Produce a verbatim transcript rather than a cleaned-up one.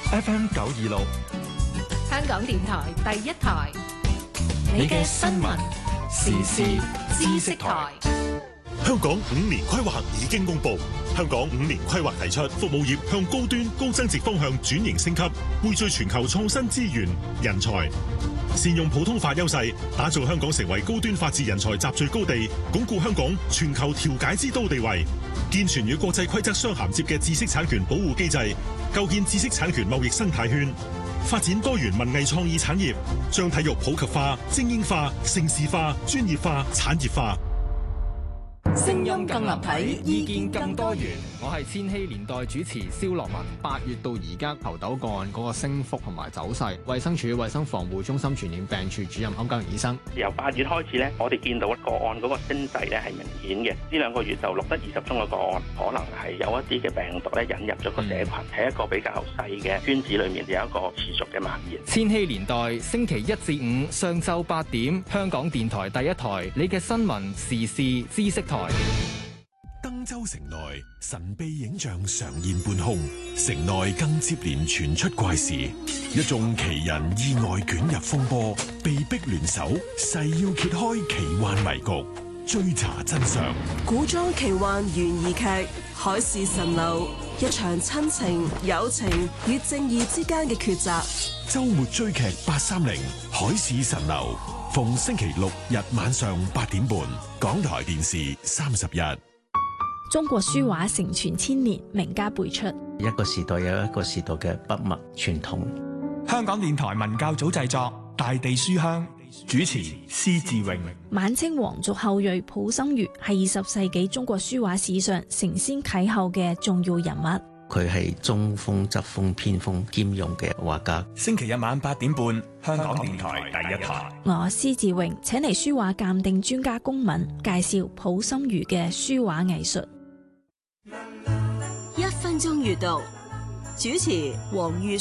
F M 九二六， 香港電台第一台，你嘅新聞時事知識台。 香港五年規劃已經公布，香港五年規劃提出服務業向高端高增值方向轉型升級，匯聚全球創新資源、人才，善用普通法優勢，打造香港成為高端法治人才集聚高地，鞏固香港全球調解之都地位，健全與國際規則相銜接嘅知識產權保護機制，構建知識產權貿易生態圈，發展多元文藝創意產業，將體育普及化、精英化、盛事化、專業化、產業化。 聲音更立體，意見更多元。我係千禧年代主持蕭樂文。八月到而家猴痘個案嗰個升幅同埋走勢，衛生署衛生防護中心傳染病處主任歐家榮醫生。 由八月開始咧，我哋見到個案嗰個升勢咧係明顯嘅。呢兩個月就錄得二十宗嘅個案，可能係有一啲嘅病毒咧引入咗個社群，喺、嗯、一個比較細嘅圈子裏面有一個持續嘅蔓延。 千禧年代星期一至五上晝八點，香港電台第一台，你嘅新聞時事知識台。 登州城內神秘影像常現半空，城內更接連傳出怪事，一眾奇人意外捲入風波，被逼聯手，誓要揭開奇幻迷局，追查真相。 古裝奇幻懸疑劇《海市蜃樓》，一場親情、友情與正義之間嘅抉擇。 周末追劇八三零《海市蜃樓》，逢星期六日晚上八點半，港台電視三十日。 中國書畫承傳千年，名家輩出。 一個時代有一個時代嘅筆墨傳統。 香港電台文教組製作《大地書香》，主持施志榮。 晚清皇族後裔溥心畬係二十世紀中國書畫史上承先啟後嘅重要人物。 佢係中風、側風、偏風兼用嘅畫家。 星期日晚八點半，香港電台第一台。 我施志榮請嚟書畫鑑定專家龔敏介紹溥心畬嘅書畫藝術。 一分鐘閱讀，主持黃玉。